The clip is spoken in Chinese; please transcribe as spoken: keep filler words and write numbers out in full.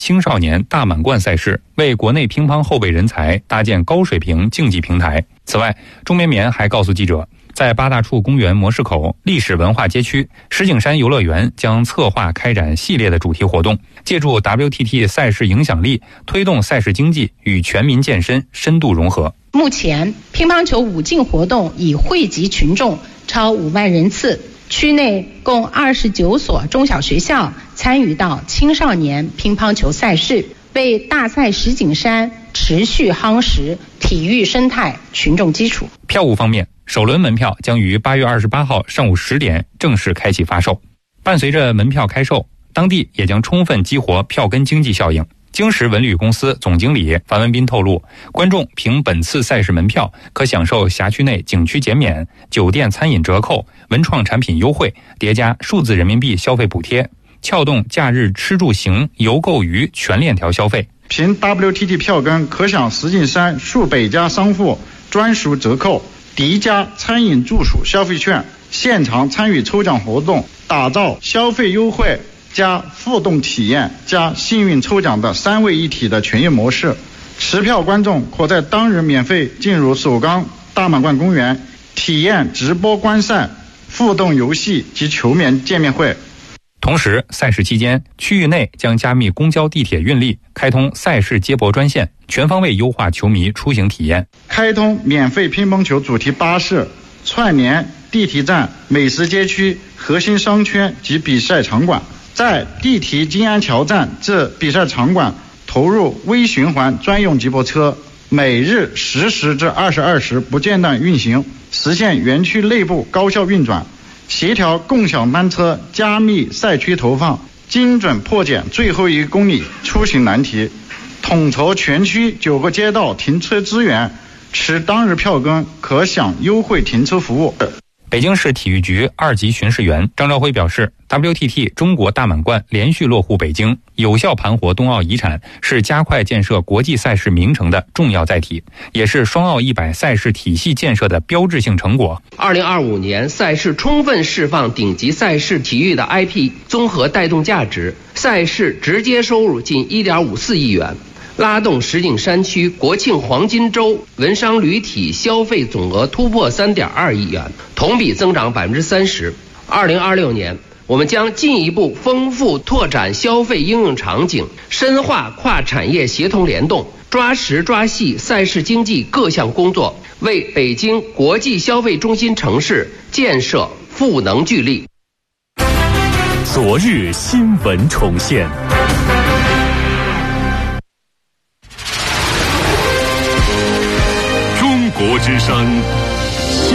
青少年大满贯赛事，为国内乒乓后备人才搭建高水平竞技平台。此外，钟绵绵还告诉记者，在八大处公园模式口历史文化街区，石景山游乐园将策划开展系列的主题活动，借助 W T T 赛事影响力，推动赛事经济与全民健身深度融合。 目前，乒乓球五进活动已惠及群众超五万人次，区内共二十九所中小学校参与到青少年乒乓球赛事，为大赛石景山持续夯实体育生态群众基础。 票务方面，首轮门票将于八月二十八号上午十点正式开启发售。伴随着门票开售，当地也将充分激活票根经济效应。京石文旅公司总经理樊文斌透露，观众凭本次赛事门票可享受辖区内景区减免、酒店餐饮折扣、文创产品优惠，叠加数字人民币消费补贴，撬动假日吃住行游购娱全链条消费。 凭 W T T 票根可享石景山数百家商户专属折扣，叠加餐饮住宿消费券，现场参与抽奖活动，打造消费优惠加互动体验加幸运抽奖的三位一体的全业模式。持票观众可在当日免费进入首钢大满贯公园，体验直播观赛、互动游戏及球迷见面会。 同时，赛事期间，区域内将加密公交、地铁运力，开通赛事接驳专线，全方位优化球迷出行体验。 开通免费乒乓球主题巴士，串联地铁站、美食街区、核心商圈及比赛场馆。在地铁金安桥站至比赛场馆投入微循环专用接驳车，每日十时至二十二时不间断运行，实现园区内部高效运转，协调共享单车加密赛区投放，精准破解最后一公里出行难题，统筹全区九个街道停车资源，持当日票根可享优惠停车服务。 北京市体育局二级巡视员张兆辉表示， W T T 中国大满贯连续落户北京，有效盘活冬奥遗产，是加快建设国际赛事名城的重要载体，也是双奥一百赛事体系建设的标志性成果。 二零二五年赛事充分释放顶级赛事体育的 I P 综合带动价值，赛事直接收入近 一点五四亿元，拉动石景山区国庆黄金周文商旅体消费总额突破 三点二亿元，同比增长 百分之三十。 二零二六年，我们将进一步丰富拓展消费应用场景，深化跨产业协同联动，抓实抓细赛事经济各项工作，为北京国际消费中心城市建设赋能聚力。 昨日新闻重现。中国之声